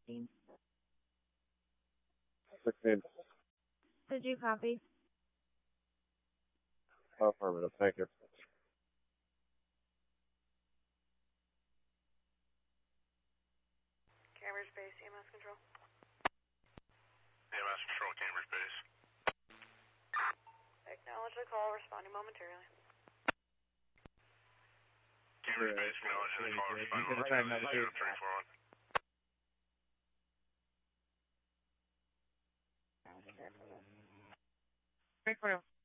16. Did you copy? Affirmative. Thank you. Cambridge Base, EMS Control. EMS Control, Cambridge Base. Acknowledge the call, responding momentarily. Cambridge Base, acknowledging the call, responding momentarily. 0341. Great for you.